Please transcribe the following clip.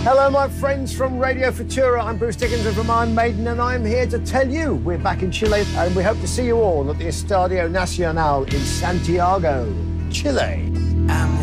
Hello, my friends from Radio Futura. I'm Bruce Dickens of Iron Maiden, and I'm here to tell you we're back in Chile, and we hope to see you all at the Estadio Nacional in Santiago, Chile.